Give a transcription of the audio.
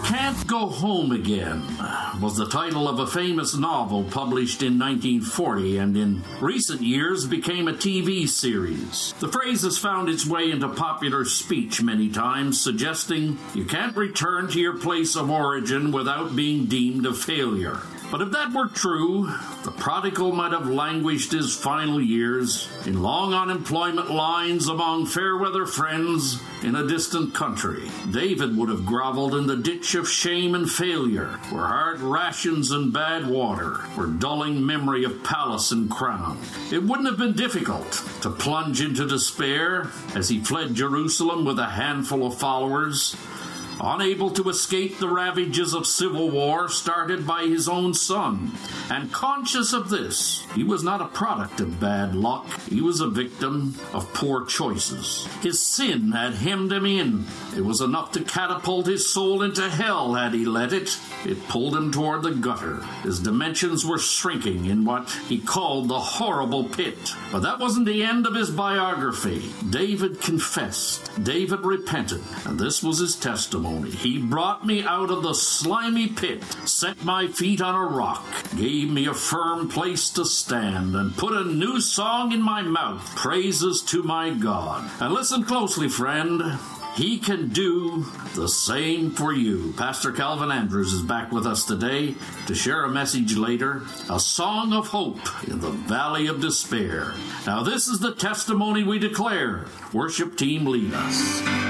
Can't Go Home Again was the title of a famous novel published in 1940 and in recent years became a TV series. The phrase has found its way into popular speech many times, suggesting you can't return to your place of origin without being deemed a failure. But if that were true, the prodigal might have languished his final years in long unemployment lines among fair-weather friends in a distant country. David would have groveled in the ditch of shame and failure, where hard rations and bad water were dulling memory of palace and crown. It wouldn't have been difficult to plunge into despair as he fled Jerusalem with a handful of followers, unable to escape the ravages of civil war started by his own son. And conscious of this, he was not a product of bad luck. He was a victim of poor choices. His sin had hemmed him in. It was enough to catapult his soul into hell had he let it. It pulled him toward the gutter. His dimensions were shrinking in what he called the horrible pit. But that wasn't the end of his biography. David confessed. David repented. And this was his testimony. He brought me out of the slimy pit, set my feet on a rock, gave me a firm place to stand, and put a new song in my mouth, praises to my God. And listen closely, friend. He can do the same for you. Pastor Calvin Andrews is back with us today to share a message later, a song of hope in the valley of despair. Now this is the testimony we declare. Worship team, lead us.